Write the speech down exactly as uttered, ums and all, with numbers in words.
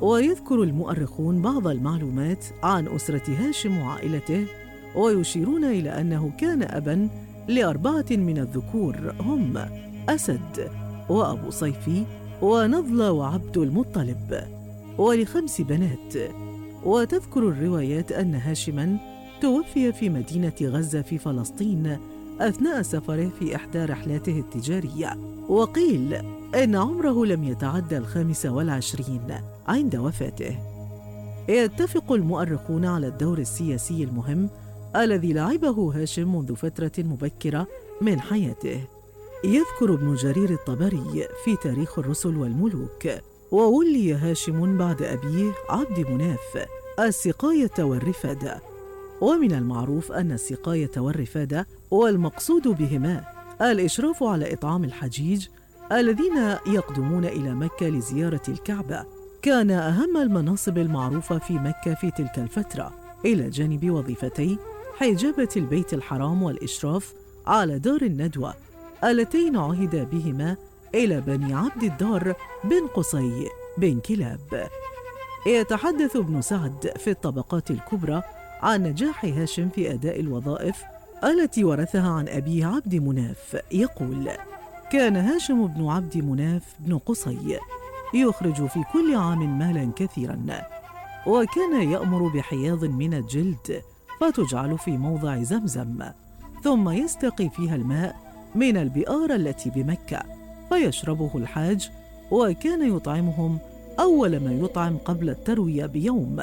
ويذكر المؤرخون بعض المعلومات عن أسرة هاشم وعائلته، ويشيرون إلى أنه كان أباً لأربعة من الذكور هم أسد وأبو صيفي ونضلة وعبد المطلب، ولخمس بنات. وتذكر الروايات أن هاشماً توفي في مدينة غزة في فلسطين أثناء سفره في إحدى رحلاته التجارية، وقيل إن عمره لم يتعدى الخامس والعشرين عند وفاته. يتفق المؤرخون على الدور السياسي المهم الذي لعبه هاشم منذ فترة مبكرة من حياته. يذكر ابن جرير الطبري في تاريخ الرسل والملوك: وولي هاشم بعد أبيه عبد مناف السقاية والرفادة. ومن المعروف أن السقاية والرفادة والمقصود بهما الإشراف على إطعام الحجيج الذين يقدمون إلى مكة لزيارة الكعبة. كان أهم المناصب المعروفة في مكة في تلك الفترة، إلى جانب وظيفتي حجابة البيت الحرام والإشراف على دار الندوة اللتين عهد بهما إلى بني عبد الدار بن قصي بن كلاب. يتحدث ابن سعد في الطبقات الكبرى عن نجاح هاشم في أداء الوظائف التي ورثها عن أبيه عبد مناف. يقول: كان هاشم بن عبد مناف بن قصي يخرج في كل عام مالا كثيرا، وكان يأمر بحياض من الجلد فتجعل في موضع زمزم، ثم يستقي فيها الماء من البئار التي بمكة فيشربه الحاج، وكان يطعمهم أول ما يطعم قبل التروية بيوم،